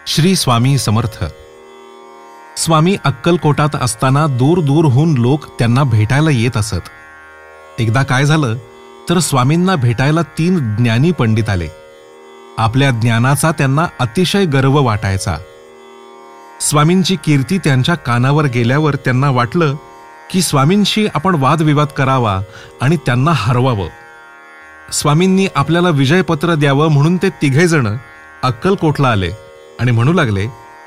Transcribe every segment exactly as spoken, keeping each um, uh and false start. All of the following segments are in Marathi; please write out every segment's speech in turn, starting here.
श्री स्वामी समर्थ. स्वामी अक्कलकोटात असताना दूर दूरहून लोक त्यांना भेटायला येत असत. एकदा काय झालं तर स्वामींना भेटायला तीन ज्ञानी पंडित आले. आपल्या ज्ञानाचा त्यांना अतिशय गर्व वाटायचा. स्वामींची कीर्ती त्यांच्या कानावर गेल्यावर त्यांना वाटलं की स्वामींशी आपण वादविवाद करावा आणि त्यांना हरवावं. स्वामींनी आपल्याला विजयपत्र द्यावं म्हणून ते तिघेजण अक्कलकोटला आले आणि म्हणू लागले,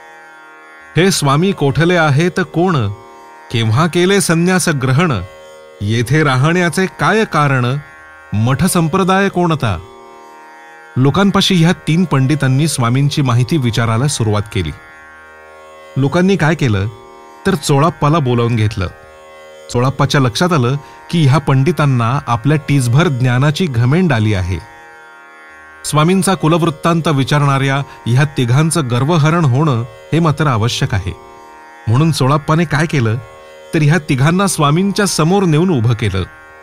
हे स्वामी कोठले आहे तर कोण, केव्हा केले संन्यास ग्रहण, येथे राहण्याचे काय कारण, मठ संप्रदाय कोणता. लोकांपाशी ह्या तीन पंडितांनी स्वामींची माहिती विचारायला सुरुवात केली. लोकांनी काय केलं तर चोळाप्पाला बोलावून घेतलं. चोळाप्पाच्या लक्षात आलं की ह्या पंडितांना आपल्या टीसभर ज्ञानाची घमेंड आली आहे. स्वामींचा कुलवृत्तांत विचारणाऱ्या ह्या तिघांचं गर्वहरण होणं हे मात्र आवश्यक आहे. म्हणून चोळाप्पाने काय केलं तर ह्या तिघांना स्वामींच्या समोर नेऊन उभं केलं.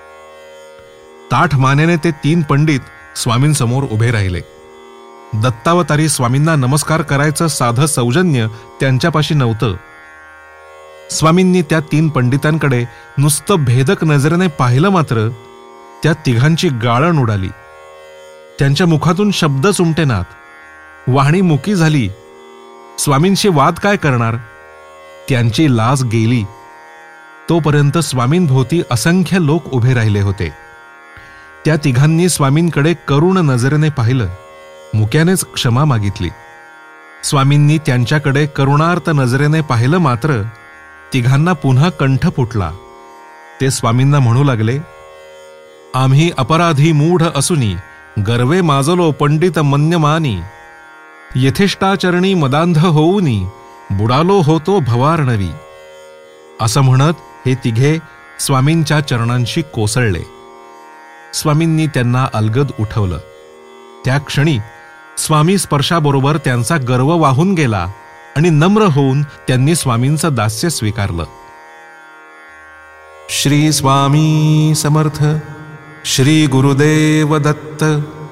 ताठ मानेने ते तीन पंडित स्वामींसमोर उभे राहिले. दत्तावतारी स्वामींना नमस्कार करायचं साधं सौजन्य त्यांच्यापाशी नव्हतं. स्वामींनी त्या तीन पंडितांकडे नुसतं भेदक नजरेने पाहिलं मात्र त्या तिघांची गाळण उडाली. त्यांच्या मुखातून शब्दच उमटेनात. वाहणी मुकी झाली. स्वामींशी वाद काय करणार. त्यांची लाज गेली. तोपर्यंत स्वामींभोवती असंख्य लोक उभे राहिले होते. त्या तिघांनी स्वामींकडे करुण नजरेने पाहिलं. मुक्यानेच क्षमा मागितली. स्वामींनी त्यांच्याकडे करुणार्थ नजरेने पाहिलं मात्र तिघांना पुन्हा कंठ फुटला. ते स्वामींना म्हणू लागले, आम्ही अपराधी मूढ असूनी गर्वे माजलो पंडित मन्यमानी, यथेष्टाचरणी मदांध होऊनी बुडालो होतो भवार्णवी. असं म्हणत हे तिघे स्वामींच्या चरणांशी कोसळले. स्वामींनी त्यांना अलगद उठवलं. त्या क्षणी स्वामी स्पर्शाबरोबर त्यांचा गर्व वाहून गेला आणि नम्र होऊन त्यांनी स्वामींचं दास्य स्वीकारलं. श्री स्वामी समर्थ. श्री गुरुदेव दत्त.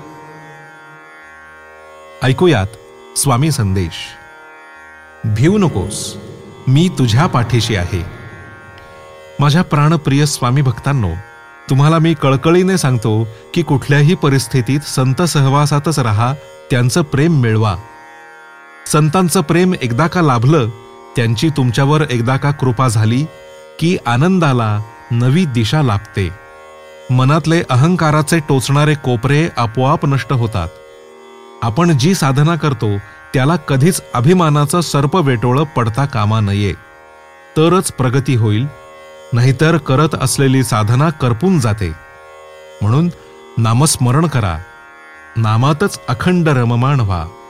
ऐकूयात स्वामी संदेश. भिवू नकोस, मी तुझ्या पाठीशी आहे. माझ्या प्राणप्रिय स्वामी भक्तांनो, तुम्हाला मी कळकळीने सांगतो की कुठल्याही परिस्थितीत संत सहवासातच राहा, त्यांचं प्रेम मिळवा. संतांचं प्रेम एकदा का लाभलं, त्यांची तुमच्यावर एकदा का कृपा झाली की आनंदाला नवी दिशा लाभते. मनातले अहंकाराचे टोचणारे कोपरे आपोआप नष्ट होतात. आपण जी साधना करतो त्याला कधीच अभिमानाचं सर्प वेटोळं पडता कामा नये, तरच प्रगती होईल. नाहीतर करत असलेली साधना करपून जाते. म्हणून नामस्मरण करा. नामातच अखंड रममाण व्हा.